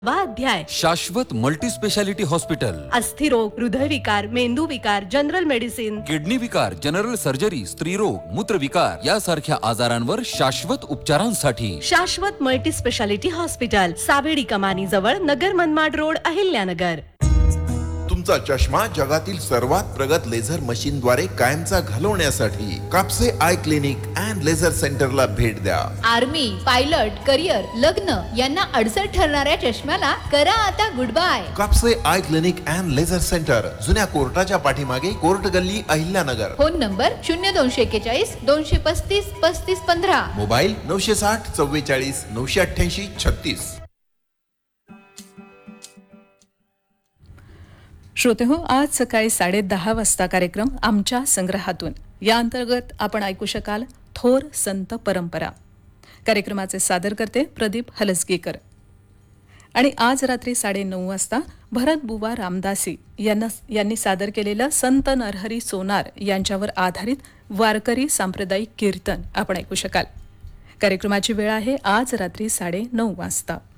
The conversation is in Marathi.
अध्याय शाश्वत मल्टी स्पेशालिटी हॉस्पिटल. अस्थिरोग, हृदयविकार, मेंदूविकार, जनरल मेडिसिन, किडनी विकार, जनरल सर्जरी, स्त्रीरोग, मूत्रविकार यासारख्या आजारांवर शाश्वत उपचारांसाठी शाश्वत मल्टी स्पेशालिटी हॉस्पिटल, सावेडी कमानी जवळ, नगर मनमाड रोड, अहिल्यानगर. तुमचा चष्मा जगातील सर्वात प्रगत लेझर मशीन द्वारे कायमचा घालवण्यासाठी Kapse eye clinic and laser सेंटरला भेट द्या. आर्मी, पायलट, करिअर, लग्न यांना अडचण ठरणाऱ्या चष्म्याला करा आता good bye. Kapse eye clinic and laser centre, जुन्या कोर्टाच्या पाठीमागे, कोर्ट गल्ली, अहिल्यानगर. Phone number 0241 235 3515. मोबाईल 960 44 988 36. श्रोते हो, आज सकाळी 10:30 वाजता कार्यक्रम आमच्या संग्रहातून या अंतर्गत आपण ऐकू शकाल थोर संत परंपरा. कार्यक्रमाचे सादर करते प्रदीप हलसगीकर. आणि आज रात्री 9:30 वाजता भरत बुवा रामदासी यांनी सादर केलेलं संत नरहरी सोनार यांच्यावर आधारित वारकरी सांप्रदायिक कीर्तन आपण ऐकू शकाल. कार्यक्रमाची वेळ आहे आज रात्री 9:30 वाजता.